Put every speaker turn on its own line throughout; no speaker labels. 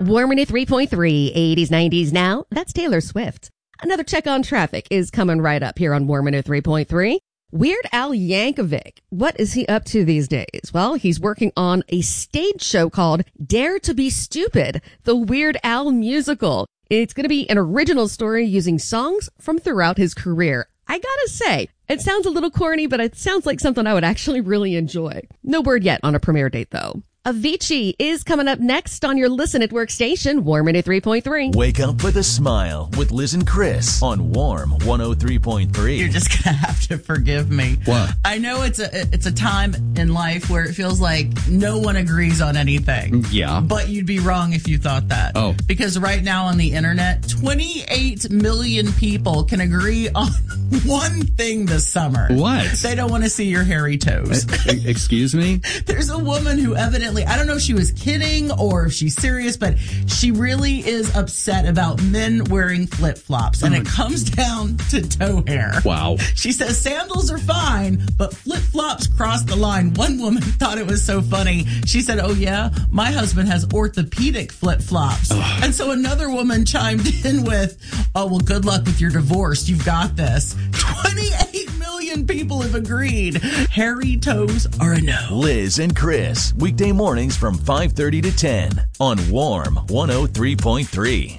Warming at 3.3, 80s, 90s now. That's Taylor Swift. Another check on traffic is coming right up here on Warming at 3.3. Weird Al Yankovic. What is he up to these days? Well, he's working on a stage show called Dare to be Stupid, the Weird Al musical. It's going to be an original story using songs from throughout his career. I gotta say, it sounds a little corny, but it sounds like something I would actually really enjoy. No word yet on a premiere date, though. Avicii is coming up next on your Listen at Work station, Warm at 3.3.
Wake up with a smile with Liz and Chris on Warm 103.3.
You're just going to have to forgive me.
What?
I know it's a time in life where it feels like no one agrees on anything.
Yeah.
But you'd be wrong if you thought that.
Oh.
Because right now on the internet, 28 million people can agree on one thing this summer.
What?
They don't want to see your hairy toes.
Excuse me?
There's a woman who evidently, I don't know if she was kidding or if she's serious, but she really is upset about men wearing flip-flops. And it comes down to toe hair.
Wow.
She says sandals are fine, but flip-flops cross the line. One woman thought it was so funny. She said, oh yeah, my husband has orthopedic flip-flops. And so another woman chimed in with, oh, well, good luck with your divorce. You've got this. 28 million people have agreed. Hairy toes are a no.
Liz and Chris, weekday mornings from 5:30 to 10 on Warm 103.3.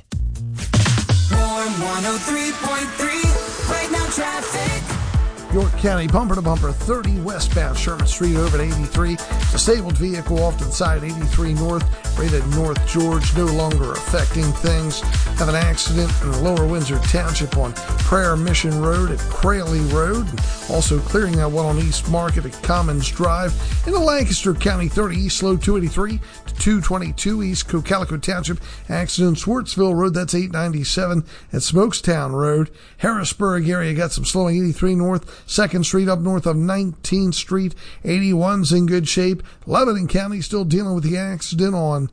Warm 103.3. Right now, traffic.
York County, bumper to bumper, 30 westbound Sherman Street over at 83. Disabled vehicle off to the side, 83 north, rated North George, no longer affecting things. Have an accident in Lower Windsor Township on Prayer Mission Road at Crayley Road. Also clearing that one on East Market at Commons Drive. In the Lancaster County, 30 East Slow 283 to 222 East Cocalico Township. Accident Swartsville Road, that's 897 at Smokestown Road. Harrisburg area got some slowing, 83 north. 2nd Street up north of 19th Street. 81's in good shape. Lebanon County still dealing with the accident on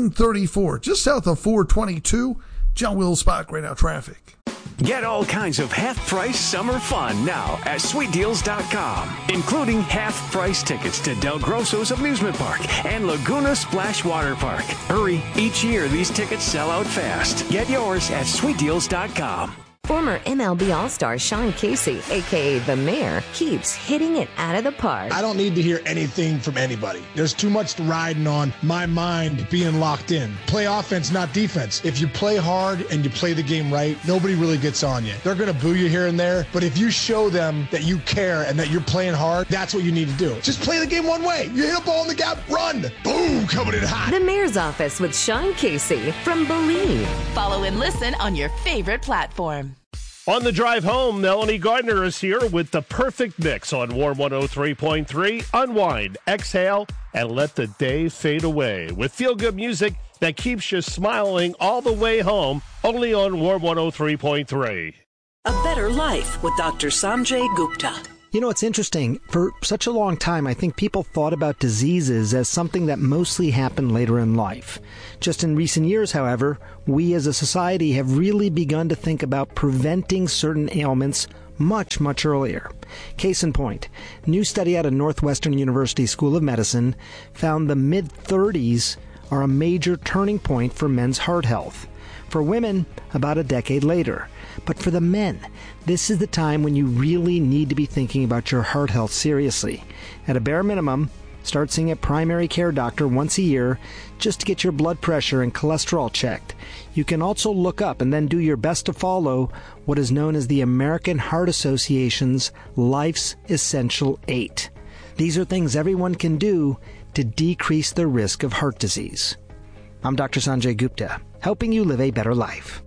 934, just south of 422. John Wills Spot, right now traffic.
Get all kinds of half-price summer fun now at SweetDeals.com, including half-price tickets to Del Grosso's Amusement Park and Laguna Splash Water Park. Hurry, each year these tickets sell out fast. Get yours at SweetDeals.com.
Former MLB All-Star Sean Casey, a.k.a. The Mayor, keeps hitting it out of the park.
I don't need to hear anything from anybody. There's too much riding on my mind being locked in. Play offense, not defense. If you play hard and you play the game right, nobody really gets on you. They're going to boo you here and there, but if you show them that you care and that you're playing hard, that's what you need to do. Just play the game one way. You hit a ball in the gap, run. Boom, coming in hot.
The Mayor's Office with Sean Casey from Believe.
Follow and listen on your favorite platform.
On the drive home, Melanie Gardner is here with the perfect mix on Warm 103.3. Unwind, exhale, and let the day fade away with feel-good music that keeps you smiling all the way home, only on Warm 103.3.
A Better Life with Dr. Sanjay Gupta.
You know, it's interesting. For such a long time, I think people thought about diseases as something that mostly happened later in life. Just in recent years, however, we as a society have really begun to think about preventing certain ailments much, much earlier. Case in point, new study out of Northwestern University School of Medicine found the mid-30s are a major turning point for men's heart health. For women, about a decade later. But for the men, this is the time when you really need to be thinking about your heart health seriously. At a bare minimum, start seeing a primary care doctor once a year just to get your blood pressure and cholesterol checked. You can also look up and then do your best to follow what is known as the American Heart Association's Life's Essential 8. These are things everyone can do to decrease the risk of heart disease. I'm Dr. Sanjay Gupta, helping you live a better life.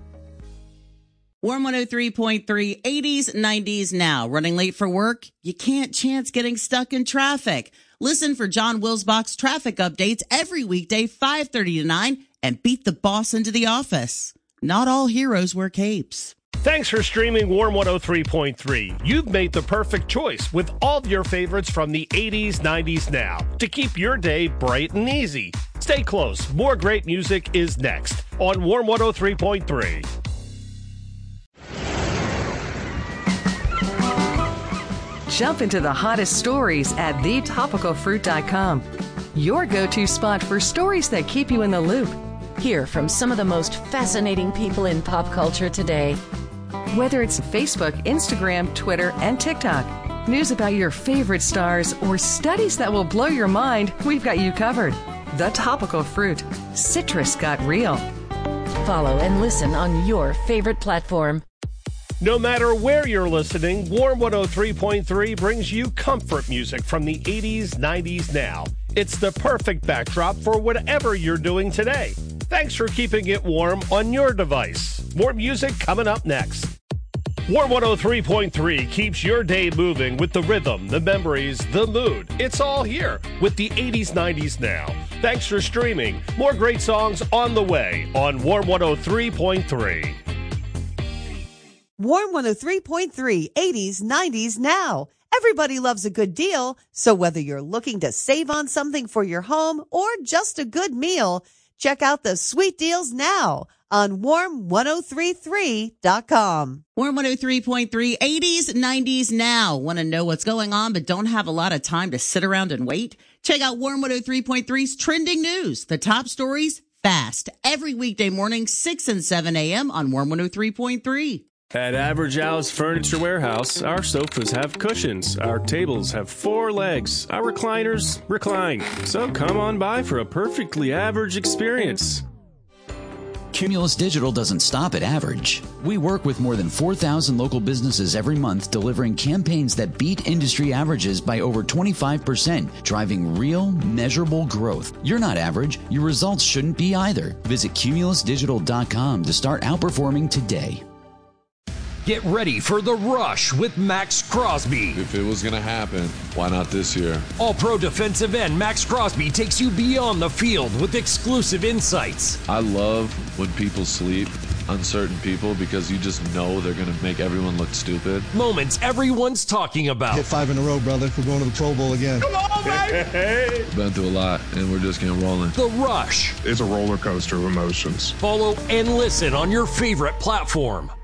Warm 103.3, 80s, 90s now. Running late for work? You can't chance getting stuck in traffic. Listen for John Wilsbach's traffic updates every weekday, 5:30 to 9, and beat the boss into the office. Not all heroes wear capes.
Thanks for streaming Warm 103.3. You've made the perfect choice with all of your favorites from the 80s, 90s now to keep your day bright and easy. Stay close. More great music is next on Warm 103.3.
Jump into the hottest stories at thetopicalfruit.com. Your go-to spot for stories that keep you in the loop. Hear from some of the most fascinating people in pop culture today. Whether it's Facebook, Instagram, Twitter, and TikTok, news about your favorite stars, or studies that will blow your mind, we've got you covered. The Topical Fruit. Citrus got real.
Follow and listen on your favorite platform.
No matter where you're listening, Warm 103.3 brings you comfort music from the 80s, 90s, now. It's the perfect backdrop for whatever you're doing today. Thanks for keeping it warm on your device. More music coming up next. Warm 103.3 keeps your day moving with the rhythm, the memories, the mood. It's all here with the 80s, 90s now. Thanks for streaming. More great songs on the way on Warm 103.3.
Warm 103.3, 80s, 90s now. Everybody loves a good deal, so whether you're looking to save on something for your home or just a good meal, check out the sweet deals now on warm1033.com.
Warm 103.3, 80s, 90s now. Want to know what's going on but don't have a lot of time to sit around and wait? Check out Warm 103.3's trending news, the top stories, fast. Every weekday morning, 6 and 7 a.m. on Warm 103.3.
At Average Al's Furniture Warehouse, our sofas have cushions, our tables have 4 legs, our recliners recline. So come on by for a perfectly average experience.
Cumulus Digital doesn't stop at average. We work with more than 4,000 local businesses every month, delivering campaigns that beat industry averages by over 25%, driving real, measurable growth. You're not average. Your results shouldn't be either. Visit cumulusdigital.com to start outperforming today.
Get ready for the rush with Max Crosby.
If it was going to happen, why not this year?
All-pro defensive end Max Crosby takes you beyond the field with exclusive insights.
I love when people sleep, uncertain people, because you just know they're going to make everyone look stupid.
Moments everyone's talking about.
Hit 5 in a row, brother. We're going to the Pro Bowl again.
Come on, baby!
Been through a lot, and we're just getting rolling.
The Rush.
It's a roller coaster of emotions.
Follow and listen on your favorite platform.